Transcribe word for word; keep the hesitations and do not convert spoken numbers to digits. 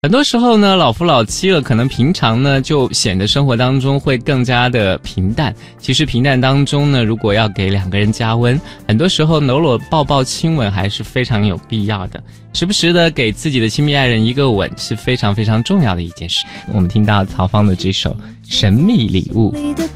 很多时候呢，老夫老妻了，可能平常呢就显得生活当中会更加的平淡。其实平淡当中呢，如果要给两个人加温，很多时候搂搂抱抱亲吻还是非常有必要的。时不时的给自己的亲密爱人一个吻是非常非常重要的一件事。我们听到曹芳的这首《神秘礼物》。